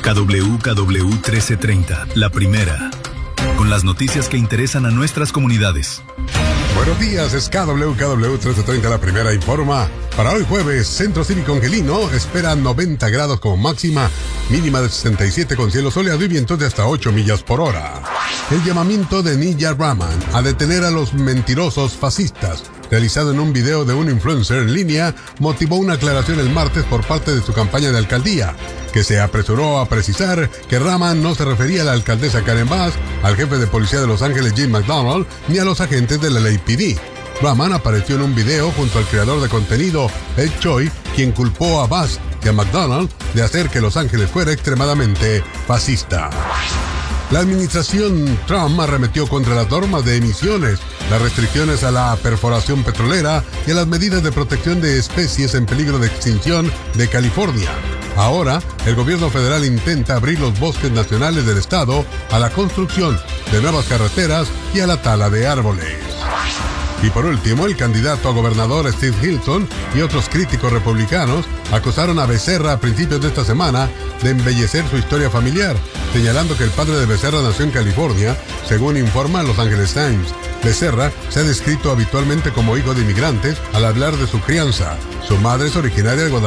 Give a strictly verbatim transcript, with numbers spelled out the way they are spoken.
K W K W trece treinta, la primera, con las noticias que interesan a nuestras comunidades. Buenos días, es K W K W trece treinta, la primera informa. Para hoy jueves, Centro Cívico Angelino espera noventa grados como máxima, mínima de sesenta y siete con cielo soleado y vientos de hasta ocho millas por hora. El llamamiento de Niyya Rahman a detener a los mentirosos fascistas, realizado en un video de un influencer en línea, motivó una aclaración el martes por parte de su campaña de alcaldía, que se apresuró a precisar que Rahman no se refería a la alcaldesa Karen Bass, al jefe de policía de Los Ángeles Jim McDonald, ni a los agentes del L A P D. Rahman apareció en un video junto al creador de contenido, Ed Choi, quien culpó a Bass y a McDonald de hacer que Los Ángeles fuera extremadamente fascista. La administración Trump arremetió contra las normas de emisiones, las restricciones a la perforación petrolera y a las medidas de protección de especies en peligro de extinción de California. Ahora, el gobierno federal intenta abrir los bosques nacionales del estado a la construcción de nuevas carreteras y a la tala de árboles. Y por último, el candidato a gobernador Steve Hilton y otros críticos republicanos acusaron a Becerra a principios de esta semana de embellecer su historia familiar, señalando que el padre de Becerra nació en California, según informa Los Angeles Times. Becerra se ha descrito habitualmente como hijo de inmigrantes al hablar de su crianza. Su madre es originaria de Guadalajara.